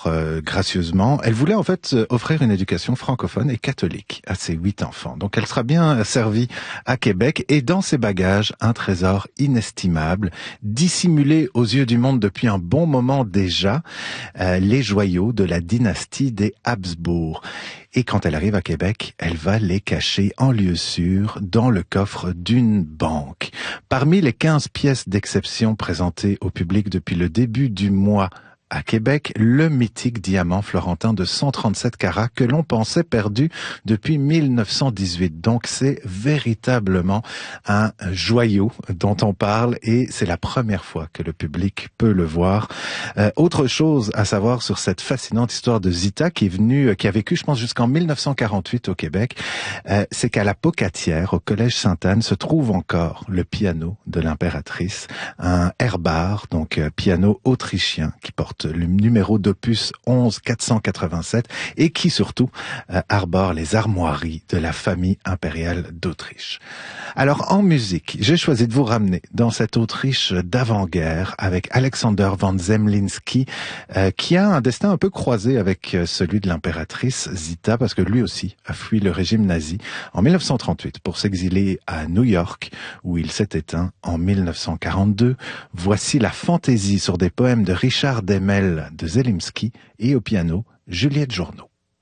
gracieusement. Elle voulait en fait offrir une éducation francophone et catholique à ses 8 enfants. Donc elle sera bien servie à Québec et dans ses bagages, un trésor inestimable, dissimulé aux yeux du monde depuis un bon moment déjà, les joyaux de la dynastie des Habsbourg. Et quand elle arrive à Québec, elle va les cacher en lieu sûr dans le coffre d'une banque. Parmi les 15 pièces d'exception présentées au public depuis le début du mois à Québec, le mythique diamant florentin de 137 carats que l'on pensait perdu depuis 1918. Donc c'est véritablement un joyau dont on parle et c'est la première fois que le public peut le voir. Autre chose à savoir sur cette fascinante histoire de Zita qui a vécu, je pense, jusqu'en 1948 au Québec, c'est qu'à la Pocatière, au Collège Sainte-Anne, se trouve encore le piano de l'impératrice, un Herbart, donc piano autrichien qui porte le numéro d'opus 11487 et qui surtout arbore les armoiries de la famille impériale d'Autriche. Alors en musique, j'ai choisi de vous ramener dans cette Autriche d'avant-guerre avec Alexander von Zemlinsky qui a un destin un peu croisé avec celui de l'impératrice Zita parce que lui aussi a fui le régime nazi en 1938 pour s'exiler à New York où il s'est éteint en 1942. Voici la fantaisie sur des poèmes de Richard Demel de Zelimsky et au piano Juliette Journeau.